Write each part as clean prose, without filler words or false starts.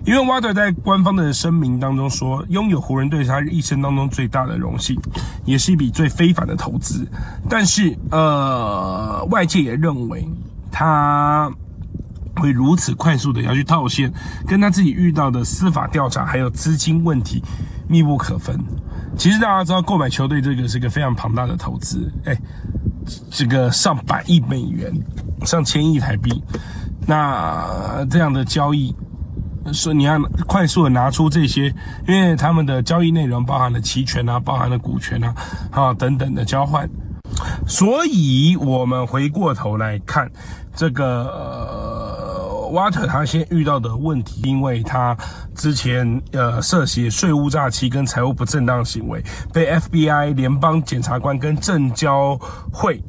因为 Water 在官方的声明当中说，拥有湖人队是他一生当中最大的荣幸，也是一笔最非凡的投资。但是外界也认为他会如此快速的要去套现，跟他自己遇到的司法调查还有资金问题密不可分。其实大家知道，购买球队这个是个非常庞大的投资，这个上百亿美元，上千亿台币，那这样的交易，所以你要快速的拿出这些，因为他们的交易内容包含了期权啊，包含了股权啊，等等的交换。所以我们回过头来看这个Water 他先遇到的问题，因为他之前涉嫌税务诈欺跟财务不正当行为，被 FBI 联邦检察官跟证交会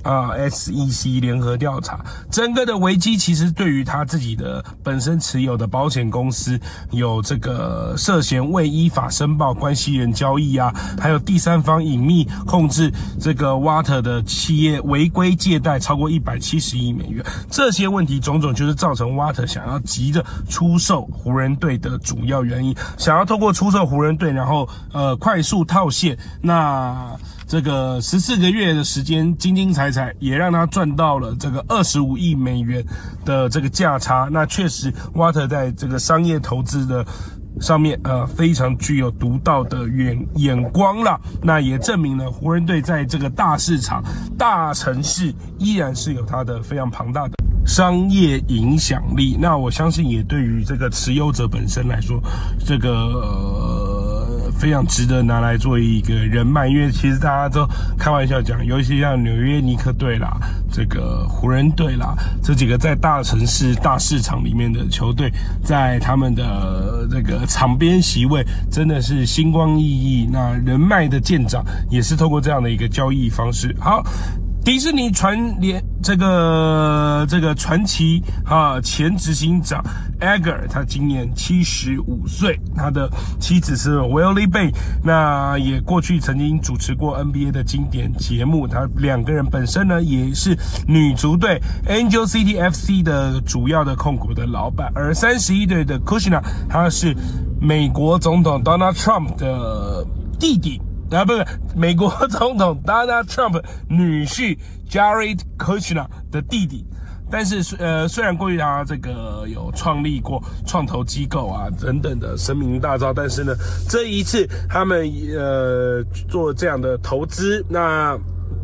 SEC 联合调查。整个的危机其实对于他自己的本身持有的保险公司有这个涉嫌未依法申报关系人交易啊，还有第三方隐秘控制这个 Water 的企业违规借贷超过170亿美元，这些问题种种就是造成 Water 想要急着出售湖人队的主要原因，想要透过出售湖人队，然后快速套现，那这个14个月的时间精精彩彩，也让他赚到了这个25亿美元的这个价差。那确实 Water 在这个商业投资的上面非常具有独到的眼光啦，那也证明了湖人队在这个大市场、大城市依然是有它的非常庞大的商业影响力。那我相信也对于这个持有者本身来说，这个非常值得拿来做一个人脉，因为其实大家都开玩笑讲，尤其像纽约尼克队啦、这个湖人队啦，这几个在大城市、大市场里面的球队，在他们的这个场边席位真的是星光熠熠。那人脉的建长也是透过这样的一个交易方式。好。迪士尼这个传奇前执行长 Iger 他今年75岁，他的妻子是 Willie Bay， 那也过去曾经主持过 NBA 的经典节目，他两个人本身呢也是女足队 Angel City FC 的主要的控股的老板，而31岁的 Kushner 他是美国总统 Donald Trump 的弟弟。不是美国总统 Donald Trump 女婿 Jared Kushner 的弟弟，但是虽然过去他这个有创立过创投机构啊等等的声名大噪，但是呢这一次他们做这样的投资，那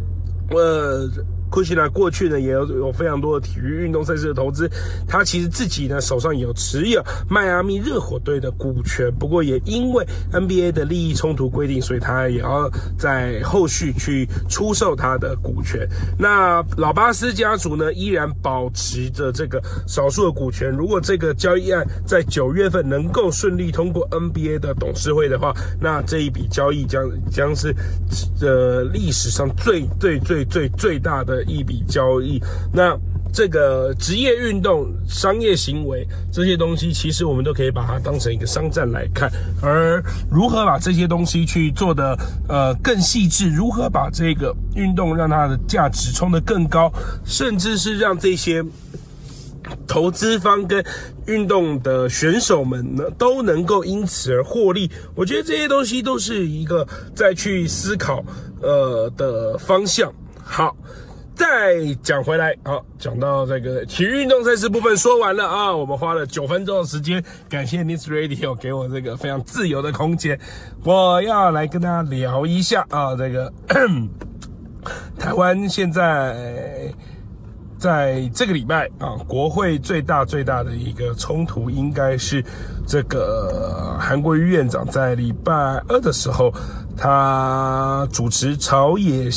Kushner 过去呢也有非常多的体育运动赛事的投资，他其实自己呢手上也有持有迈阿密热火队的股权，不过也因为 NBA 的利益冲突规定，所以他也要在后续去出售他的股权。那老巴斯家族呢依然保持着这个少数的股权，如果这个交易案在9月份能够顺利通过 NBA 的董事会的话，那这一笔交易将是历史上最大的一笔交易。那这个职业运动、商业行为这些东西，其实我们都可以把它当成一个商战来看。而如何把这些东西去做的更细致，如何把这个运动让它的价值冲得更高，甚至是让这些投资方跟运动的选手们呢都能够因此而获利，我觉得这些东西都是一个再去思考的方向。好，再讲回来，好，讲到这个体育运动赛事部分说完了啊，我们花了9分钟的时间，感谢 News Radio 给我这个非常自由的空间，我要来跟大家聊一下啊，这个台湾现在这个礼拜啊，国会最大的一个冲突应该是这个韩国瑜院长在礼拜2的时候，他主持朝野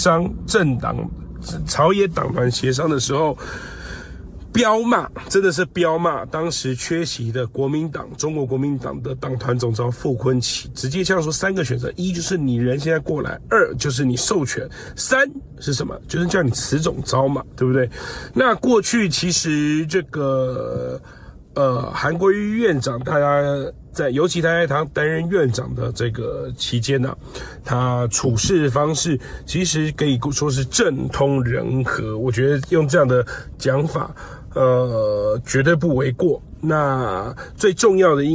党团协商的时候，彪骂，真的是彪骂当时缺席的中国国民党的党团总召傅昆萁，直接这样说3个选择：1就是你人现在过来，2就是你授权，3是什么？就是叫你辞总召嘛，对不对？那过去其实这个韩国瑜院长，尤其他在他担任院长的这个期间呢，他处事方式其实可以说是政通人和，我觉得用这样的讲法，绝对不为过。那最重要的